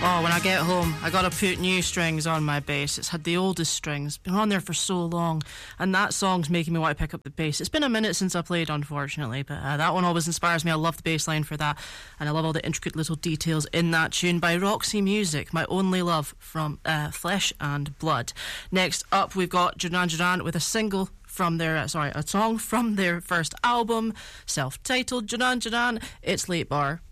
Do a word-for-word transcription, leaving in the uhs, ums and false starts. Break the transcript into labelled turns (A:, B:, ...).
A: Oh, when I get home, I gotta put new strings on my bass. It's had the oldest strings, been on there for so long, and that song's making me want to pick up the bass. It's been a minute since I played, unfortunately, but uh, that one always inspires me. I love the bass line for that, and I love all the intricate little details in that tune by Roxy Music, my only love from uh, Flesh and Blood. Next up, we've got Duran Duran with a single from their, uh, sorry, a song from their first album, self-titled Duran Duran. It's Late Bar.